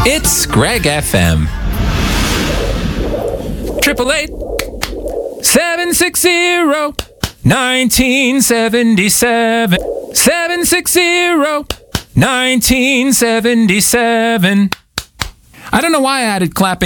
It's Greg FM. 888-760-1977. 760-1977. I don't know why I added clapping